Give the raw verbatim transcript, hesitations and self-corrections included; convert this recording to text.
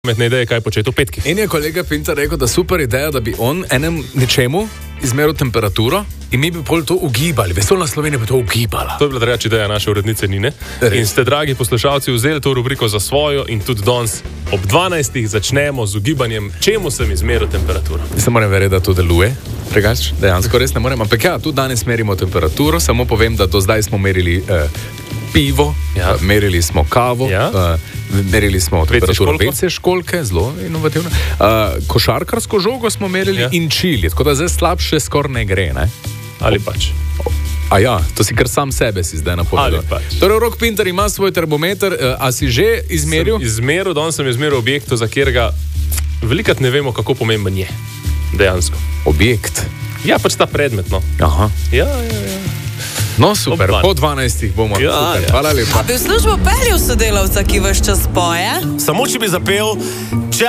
pametne ideje, kaj početi v petkih. In je kolega Pintar rekel, da super ideja, da bi on enem nečemu izmeril temperaturo in mi bi pol to ugibali. Vesolna Slovenija bi to ugibala. To je bila drugačna ideja naše urednice Nine. Res. In ste, dragi poslušalci, vzeli to rubriko za svojo in tudi danes ob dvanajstih začnemo z ugibanjem, čemu sem izmeril temperaturo. Mislim, moram verjeti, da to deluje. Pregač, dejansko res ne morem. Ampak ja, tudi danes merimo temperaturo, samo povem, da do zdaj smo merili eh, pivo, Ja. eh, merili smo kavo, Ja. eh, merili smo temperaturo školko. ve ce školke, zelo inovativno. Eh, košarkarsko žogo smo merili Ja. in čili, tako da zdaj slabše skoraj ne gre, ne? Ali pač. A ja, to si kar sam sebe si zdaj napovedal. Ali pač. Torej, Rok Pintar ima svoj termometer, eh, a si že izmeril? Sem izmeril, danes sem izmeril objektu, za katerega velikrat ne vemo, kako pomemben je. Dejansko. Objekt. Ja, pač ta predmet, no. Aha. Ja, ja, ja. No, super, Ob po dvanajstih bomo. Ja, Super, ja. hvala lepa. A bi v službo peljal sodelavca, ki vas čas poje? Samo če bi zapel, če